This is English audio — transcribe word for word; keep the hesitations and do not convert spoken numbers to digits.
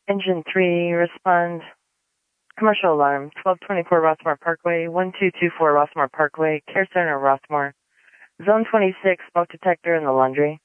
Engine three, respond. Commercial alarm, twelve twenty-four Rossmore Parkway, one two two four Rossmore Parkway, Care Center, Rossmore. Zone twenty-six, smoke detector in the laundry.